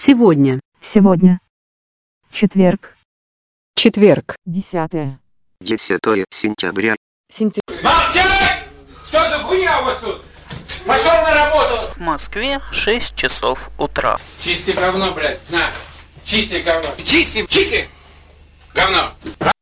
Сегодня. Сегодня. Четверг. Четверг. 10 сентября. Молчать! Что за хуйня у вас тут? Пошел на работу! В Москве 6 часов утра. Чисти говно, блядь, на! Чисти говно! Чисти! Чисти! Говно!